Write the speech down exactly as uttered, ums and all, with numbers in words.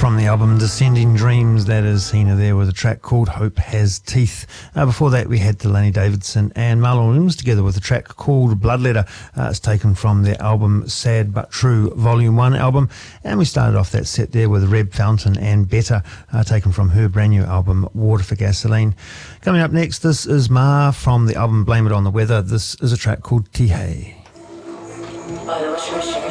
From the album Descending Dreams, that is Hina there with a track called Hope Has Teeth. Uh, before that we had Delaney Davidson and Marlon Williams together with a track called Bloodletter. Uh, it's taken from their album Sad But True Volume one album. And we started off that set there with Reb Fountain and Better, uh, taken from her brand new album Water for Gasoline. Coming up next, this is Ma from the album Blame It On The Weather. This is a track called Tihei. Oh,